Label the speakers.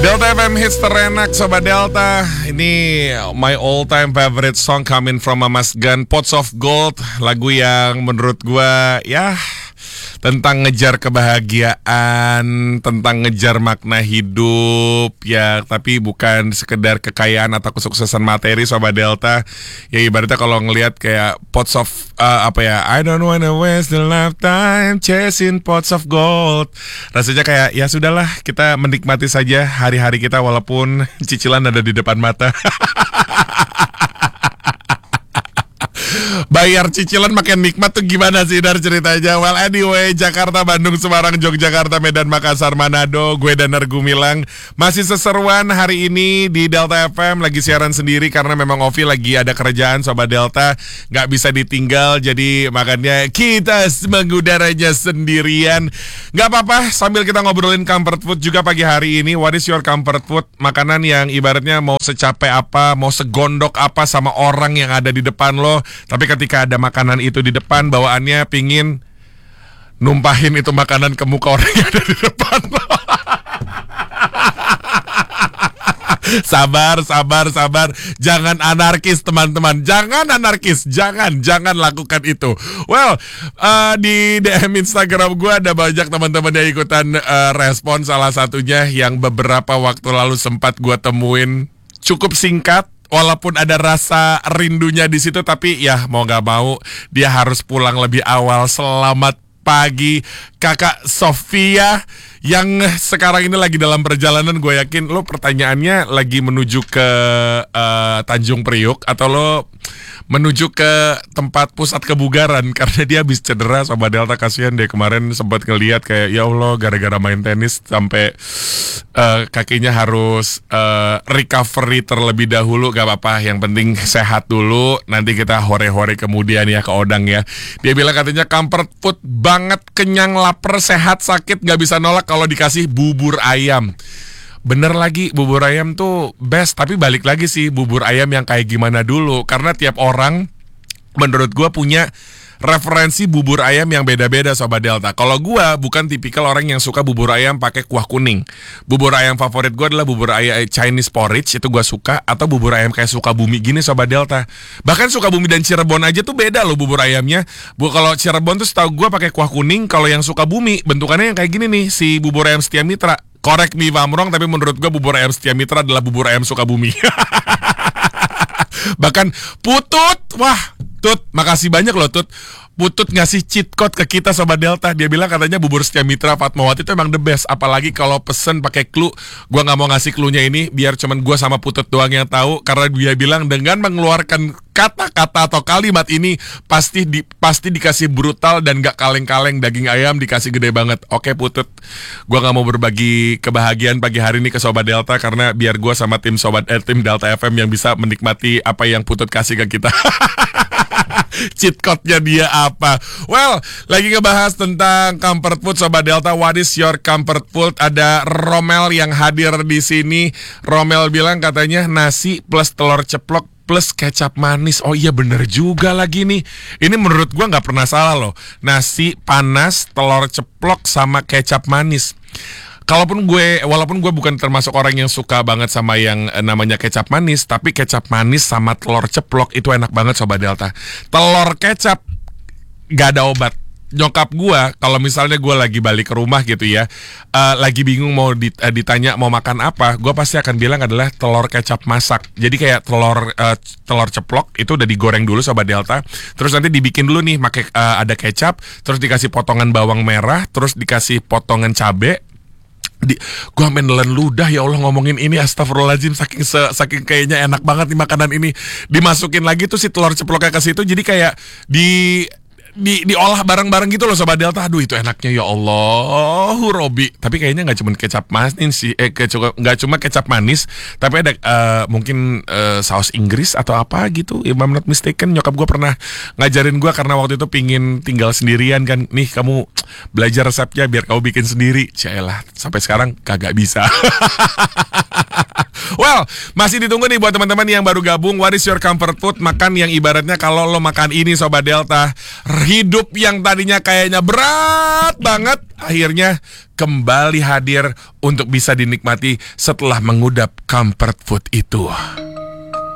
Speaker 1: Delta FM hits terenak Sobat Delta. Ini my all time favorite song coming from Mas Gun, Pots of Gold. Lagu yang menurut gua ya tentang ngejar kebahagiaan, tentang ngejar makna hidup ya, tapi bukan sekedar kekayaan atau kesuksesan materi Sobat Delta. Ya ibaratnya kalau ngelihat kayak pots of I don't wanna waste the lifetime chasing pots of gold. Rasanya kayak ya sudahlah, kita menikmati saja hari-hari kita walaupun cicilan ada di depan mata. Bayar cicilan makin nikmat tuh gimana sih Dar ceritanya? Well anyway, Jakarta, Bandung, Semarang, Yogyakarta, Medan, Makassar, Manado, gue Danar Gumilang masih seseruan hari ini di Delta FM. Lagi siaran sendiri karena memang Ovi lagi ada kerjaan Sobat Delta, gak bisa ditinggal, jadi makanya kita mengudaranya sendirian. Gak apa-apa, sambil kita ngobrolin comfort food juga pagi hari ini. What is your comfort food? Makanan yang ibaratnya mau secapek apa, mau segondok apa sama orang yang ada di depan lo, tapi ketika ada makanan itu di depan, bawaannya pingin numpahin itu makanan ke muka orang yang ada di depan. Sabar. Jangan anarkis teman-teman. Jangan anarkis. Jangan lakukan itu. Well, di DM Instagram gue ada banyak teman-teman yang ikutan respon. Salah satunya yang beberapa waktu lalu sempat gue temuin, cukup singkat. Walaupun ada rasa rindunya di situ, tapi ya mau gak mau dia harus pulang lebih awal. Selamat pagi Kakak Sofia yang sekarang ini lagi dalam perjalanan. Gue yakin lo pertanyaannya lagi menuju ke Tanjung Priuk atau lo menuju ke tempat pusat kebugaran karena dia habis cedera. Sobat Delta, kasihan deh, kemarin sempat ngeliat kayak ya Allah, gara-gara main tenis sampai kakinya harus recovery terlebih dahulu. Gak apa-apa, yang penting sehat dulu, nanti kita hore-hore kemudian ya ke Odang ya. Dia bilang katanya comfort food banget, kenyang, lapar, sehat, sakit gak bisa nolak kalau dikasih bubur ayam. Bener lagi, bubur ayam tuh best. Tapi balik lagi sih, bubur ayam yang kayak gimana dulu, karena tiap orang menurut gue punya referensi bubur ayam yang beda-beda Sobat Delta. Kalau gue bukan tipikal orang yang suka bubur ayam pakai kuah kuning. Bubur ayam favorit gue adalah bubur ayam Chinese porridge, itu gue suka. Atau bubur ayam kayak Sukabumi gini Sobat Delta. Bahkan Sukabumi dan Cirebon aja tuh beda loh bubur ayamnya. Kalau Cirebon tuh setahu gue pakai kuah kuning. Kalau yang Sukabumi bentukannya yang kayak gini nih, si bubur ayam Setia Mitra. Correct me if I'm wrong, tapi menurut gue bubur ayam Setia Mitra adalah bubur ayam Sukabumi. Bahkan Putut, wah Tut, makasih banyak loh Tut. Putut ngasih cheat code ke kita Sobat Delta. Dia bilang katanya bubur Setia Mitra Fatmawati itu emang the best. Apalagi kalau pesen pakai clue. Gua gak mau ngasih cluenya ini biar cuman gua sama Putut doang yang tahu. Karena dia bilang dengan mengeluarkan kata-kata atau kalimat ini pasti dikasih brutal dan gak kaleng-kaleng. Daging ayam dikasih gede banget. Oke Putut, gua gak mau berbagi kebahagiaan pagi hari ini ke Sobat Delta, karena biar gua sama tim Delta FM yang bisa menikmati apa yang Putut kasih ke kita. Cheat code-nya dia apa? Well, lagi ngebahas tentang comfort food Sobat Delta. What is your comfort food? Ada Romel yang hadir di sini. Romel bilang katanya nasi plus telur ceplok plus kecap manis. Oh iya bener juga lagi nih. Ini menurut gua gak pernah salah loh. Nasi panas, telur ceplok sama kecap manis. Walaupun gue bukan termasuk orang yang suka banget sama yang namanya kecap manis, tapi kecap manis sama telur ceplok itu enak banget Sobat Delta. Telur kecap gak ada obat. Nyokap gue kalau misalnya gue lagi balik ke rumah gitu ya, lagi bingung mau ditanya mau makan apa, gue pasti akan bilang adalah telur kecap masak. Jadi kayak telur ceplok itu udah digoreng dulu Sobat Delta, terus nanti dibikin dulu nih pakai ada kecap, terus dikasih potongan bawang merah, terus dikasih potongan cabe. Gue sampe nelen ludah ya Allah ngomongin ini, astagfirullahaladzim, saking kayaknya enak banget nih makanan ini. Dimasukin lagi tuh si telur ceploknya ke situ, jadi kayak diolah bareng-bareng gitu loh Sobat Delta. Aduh itu enaknya ya Allah Robi. Tapi kayaknya gak cuma kecap manis sih, gak cuma kecap manis, tapi ada mungkin saus Inggris atau apa gitu. If I'm not mistaken, nyokap gue pernah ngajarin gue karena waktu itu pingin tinggal sendirian kan. Nih kamu belajar resepnya biar kamu bikin sendiri. Cialah, sampai sekarang kagak bisa. Well, masih ditunggu nih buat teman-teman yang baru gabung. What is your comfort food? Makan yang ibaratnya kalau lo makan ini Sobat Delta, hidup yang tadinya kayaknya berat banget akhirnya kembali hadir untuk bisa dinikmati setelah mengudap comfort food itu.